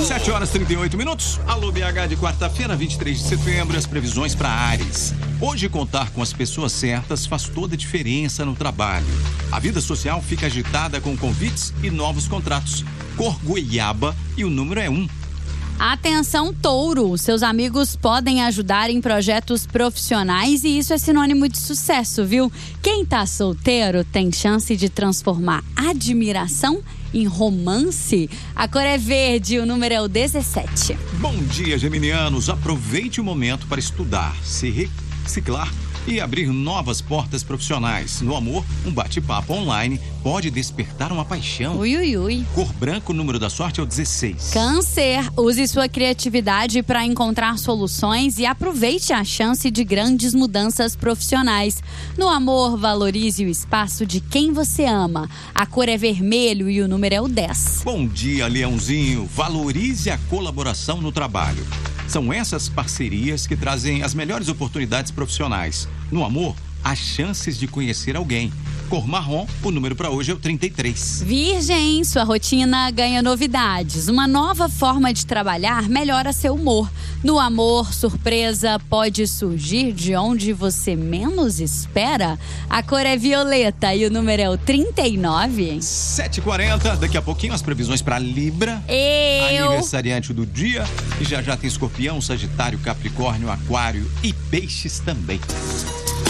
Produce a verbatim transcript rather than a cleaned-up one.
sete horas e trinta e oito minutos. Alô, B H de quarta-feira, vinte e três de setembro, as previsões para Áries. Hoje, contar com as pessoas certas faz toda a diferença no trabalho. A vida social fica agitada com convites e novos contratos. Cor goiaba e o número é um. Atenção, touro! Seus amigos podem ajudar em projetos profissionais e isso é sinônimo de sucesso, viu? Quem tá solteiro tem chance de transformar admiração em romance. A cor é verde e o número é o dezessete. Bom dia, geminianos. Aproveite o momento para estudar, se reciclar e abrir novas portas profissionais. No amor, um bate-papo online pode despertar uma paixão. Ui, ui, ui. Cor branca, o número da sorte é o dezesseis. Câncer, use sua criatividade para encontrar soluções e aproveite a chance de grandes mudanças profissionais. No amor, valorize o espaço de quem você ama. A cor é vermelho e o número é o dez. Bom dia, Leãozinho. Valorize a colaboração no trabalho. São essas parcerias que trazem as melhores oportunidades profissionais. No amor, há chances de conhecer alguém. Cor marrom, o número para hoje é o trinta e três. Virgem, sua rotina ganha novidades. Uma nova forma de trabalhar melhora seu humor. No amor, surpresa pode surgir de onde você menos espera. A cor é violeta e o número é o trinta e nove. sete e quarenta, daqui a pouquinho as previsões para Libra. Eu. Aniversariante do dia. E já já tem Escorpião, Sagitário, Capricórnio, Aquário e Peixes também.